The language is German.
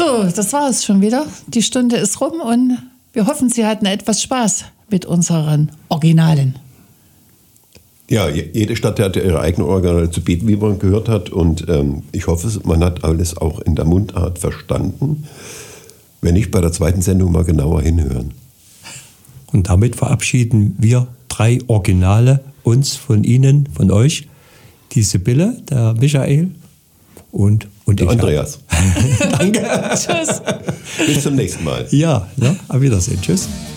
So, das war es schon wieder. Die Stunde ist rum und wir hoffen, Sie hatten etwas Spaß mit unseren Originalen. Ja, jede Stadt hat ja ihre eigene Originale zu bieten, wie man gehört hat. Und ich hoffe, man hat alles auch in der Mundart verstanden. Wenn nicht, bei der zweiten Sendung mal genauer hinhören. Und damit verabschieden wir 3 Originale uns von Ihnen, von euch. Die Sibylle, der Michael und der Andreas. Danke. Tschüss. Bis zum nächsten Mal. Ja, auf Wiedersehen. Tschüss.